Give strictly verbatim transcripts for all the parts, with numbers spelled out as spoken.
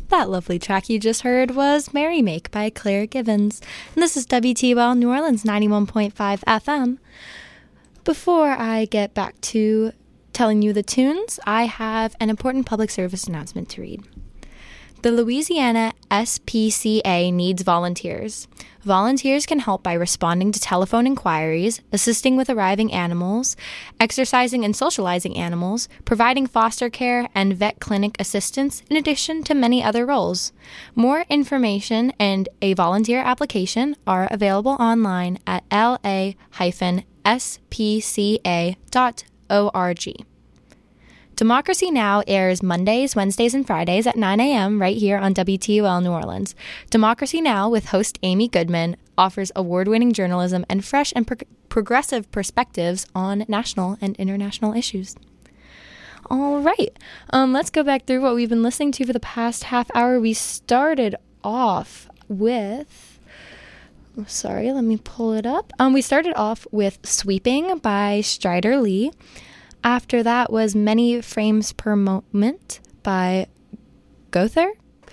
That lovely track you just heard was Merry Make by Claire Givens. And this is W T U L New Orleans ninety-one point five F M. Before I get back to telling you the tunes, I have an important public service announcement to read. The Louisiana S P C A needs volunteers. Volunteers can help by responding to telephone inquiries, assisting with arriving animals, exercising and socializing animals, providing foster care and vet clinic assistance, in addition to many other roles. More information and a volunteer application are available online at l a dash s p c a dot org. Democracy Now! Airs Mondays, Wednesdays, and Fridays at nine a.m. right here on W T U L New Orleans. Democracy Now! With host Amy Goodman offers award-winning journalism and fresh and pro- progressive perspectives on national and international issues. All right, um, let's go back through what we've been listening to for the past half hour. We started off with... Sorry, let me pull it up. Um, we started off with Sweeping by Strider Lee. After that was Many Frames Per Moment by Gother.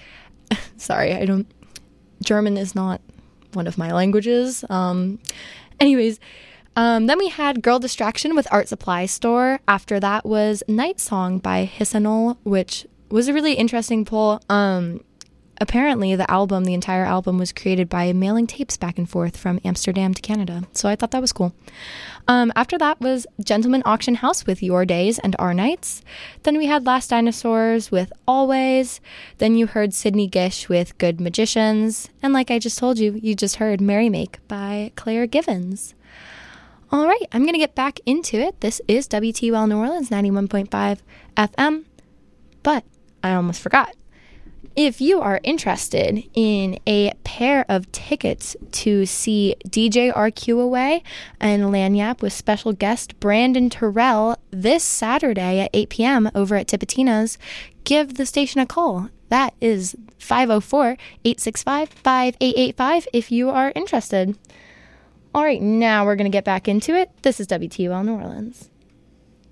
Sorry, I don't... German is not one of my languages. Um, anyways, um, then we had Girl Distraction with Art Supply Store. After that was Night Song by Hissanol, which was a really interesting poll. Um, apparently, the album, the entire album, was created by mailing tapes back and forth from Amsterdam to Canada. So I thought that was cool. Um, after that was Gentleman Auction House with Your Days and Our Nights. Then we had Last Dinosaurs with Always. Then you heard Sydney Gish with Good Magicians. And like I just told you, you just heard Merry Make by Claire Givens. All right, I'm going to get back into it. This is W T U L New Orleans ninety-one point five F M. But I almost forgot. If you are interested in a pair of tickets to see D J R Q Away and Lagniappe with special guest Brandon Terrell this Saturday at eight p.m. over at Tipitina's, give the station a call. That is five oh four, eight six five, five eight eight five if you are interested. All right, now we're going to get back into it. This is W T U L New Orleans.